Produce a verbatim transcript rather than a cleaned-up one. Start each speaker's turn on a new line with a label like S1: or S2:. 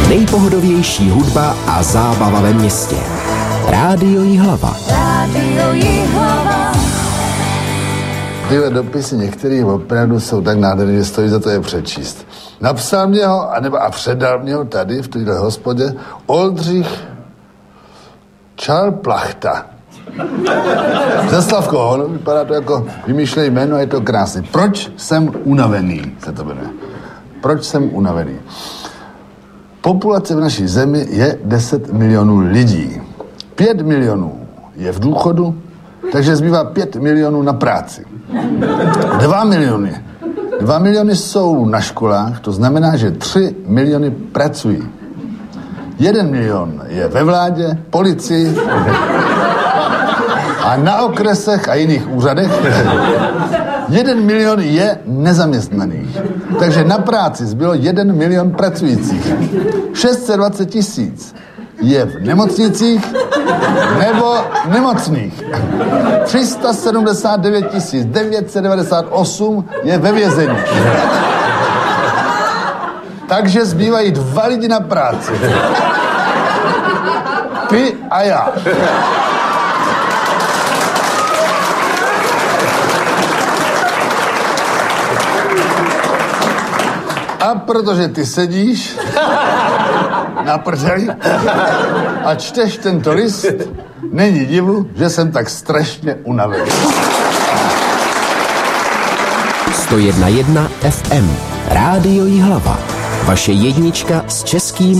S1: Nejpohodovější hudba a zábava ve městě. Rádio Jihlava.
S2: Rádio Jihlava.
S3: Tyhle dopisy některých opravdu jsou tak nádherné, že stojí za to je přečíst. Napsal mě ho, anebo a předal mě ho tady, v této hospodě, Oldřich Čalplachta. Ze Slavkoho, no, vypadá to jako vymýšlej jméno, je to krásný. Proč jsem unavený, se to jmenuje. Proč jsem unavený? Populace v naší zemi je deset milionů lidí. pět milionů je v důchodu, takže zbývá pět milionů na práci. dva miliony. dva miliony jsou na školách, to znamená, že tři miliony pracují. jeden milion je ve vládě, policii a na okresech a jiných úřadech. Jeden milion je nezaměstnaných. Takže na práci zbylo jeden milion pracujících. šest set dvacet tisíc je v nemocnicích nebo nemocných. tři sta sedmdesát devět tisíc devět set devadesát osm je ve vězení. Takže zbývají dva lidi na práci. Ty a já. A protože ty sedíš na prdeli a čteš tento list, není divu, že jsem tak strašně unavený.
S1: sto jedna jedna F M. Rádio Jihlava. Vaše jednička s českým